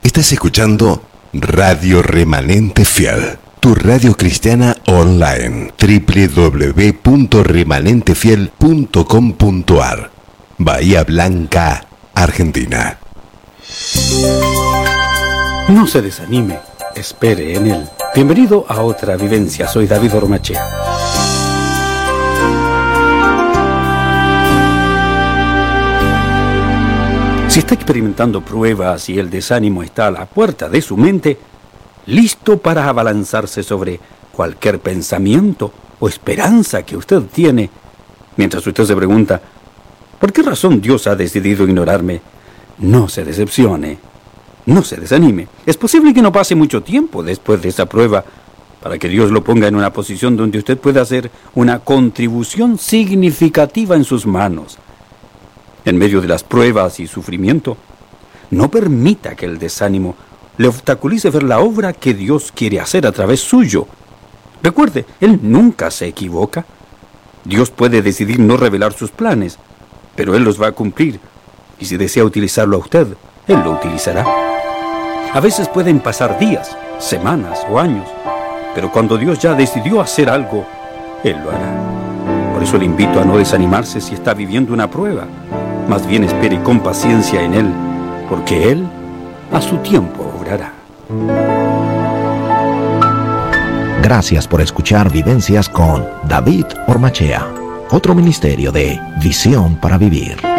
Estás escuchando Radio Remanente Fiel, tu radio cristiana online, www.remanentefiel.com.ar, Bahía Blanca, Argentina. No se desanime, espere en él. Bienvenido a otra vivencia, soy David Ormachea. Si está experimentando pruebas y el desánimo está a la puerta de su mente, listo para abalanzarse sobre cualquier pensamiento o esperanza que usted tiene, mientras usted se pregunta, ¿por qué razón Dios ha decidido ignorarme? No se decepcione, no se desanime. Es posible que no pase mucho tiempo después de esa prueba para que Dios lo ponga en una posición donde usted pueda hacer una contribución significativa en sus manos. En medio de las pruebas y sufrimiento, no permita que el desánimo le obstaculice ver la obra que Dios quiere hacer a través suyo. Recuerde, Él nunca se equivoca. Dios puede decidir no revelar sus planes, pero Él los va a cumplir. Y si desea utilizarlo a usted, Él lo utilizará. A veces pueden pasar días, semanas o años, pero cuando Dios ya decidió hacer algo, Él lo hará. Por eso le invito a no desanimarse si está viviendo una prueba. Más bien espere con paciencia en Él, porque Él a su tiempo obrará. Gracias por escuchar Vivencias con David Ormachea, otro ministerio de Visión para Vivir.